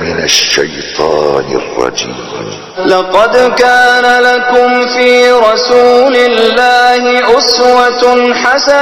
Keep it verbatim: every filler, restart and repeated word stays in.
من الشيطان الرجيم. لقد كان لكم في رسول الله أسوة حسنة